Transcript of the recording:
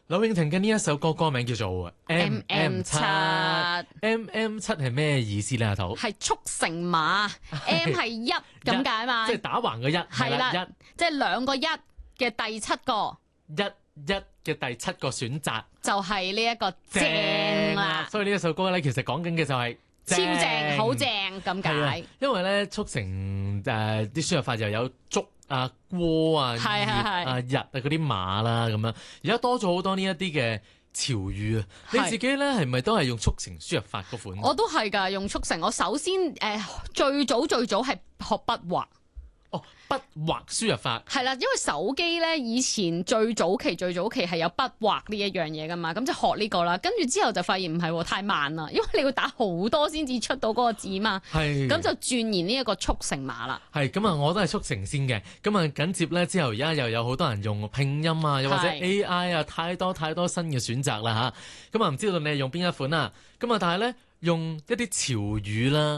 柳永婷嘅呢一首歌歌名叫做 MM7。MM7 係咩意思咧？阿土係速成碼，M 係一咁解嘛？ 即係打橫嘅一係啦，即係兩個一嘅第七個一嘅第七個選擇就係呢一個正啦。 所以呢一首歌咧，其實講緊嘅就係超正，好正咁解。 因為咧速成啲輸入法又有足啊、鍋啊、月啊、日啊嗰啲碼啦咁樣，而家多咗好多呢一啲嘅潮語啊！你自己咧係咪都係用速成輸入法嗰款？ 我都係㗎，用速成。我首先最早係學筆畫。 哦，筆畫輸入法係啦，因為手機咧以前最早期係有筆畫呢一樣嘢噶嘛，咁就學呢個啦。跟住之後就發現唔係太慢啦，因為你要打好多先至出到嗰個字嘛。係咁就鑽研呢一個速成碼啦。係咁啊，我都係速成先嘅。咁啊，緊接咧之後，而家又有好多人用拼音啊，又或者 AI 啊，太多新嘅選擇啦吓。咁啊，唔知道你係用邊一款啊？咁啊，但係咧用一啲潮語啦。